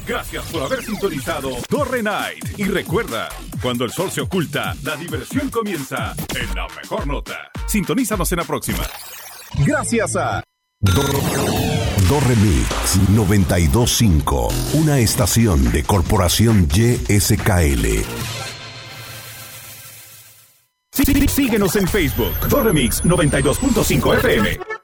Gracias por haber sintonizado Torre Night. Y recuerda, cuando el sol se oculta, la diversión comienza en la mejor nota. Sintonízanos en la próxima. Gracias a Dorremix 92.5, una estación de Corporación YSKL. Síguenos en Facebook, Dorremix 92.5 FM.